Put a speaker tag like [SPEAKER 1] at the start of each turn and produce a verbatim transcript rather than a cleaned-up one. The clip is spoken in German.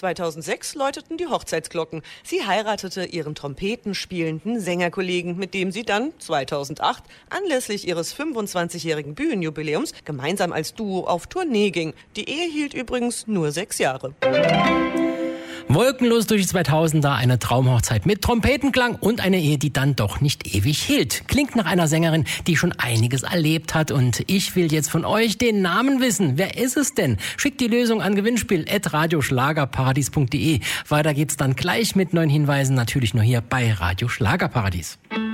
[SPEAKER 1] zweitausendsechs läuteten die Hochzeitsglocken. Sie heiratete ihren trompetenspielenden Sängerkollegen, mit dem sie dann zweitausendacht anlässlich ihres fünfundzwanzigjährigen Bühnenjubiläums gemeinsam als Duo auf Tournee ging. Die Ehe hielt übrigens nur sechs Jahre.
[SPEAKER 2] Wolkenlos durch die zweitausender, eine Traumhochzeit mit Trompetenklang und eine Ehe, die dann doch nicht ewig hielt. Klingt nach einer Sängerin, die schon einiges erlebt hat. Und ich will jetzt von euch den Namen wissen. Wer ist es denn? Schickt die Lösung an gewinnspiel at radioschlagerparadies punkt de. Weiter geht's dann gleich mit neuen Hinweisen, natürlich nur hier bei Radio Schlagerparadies.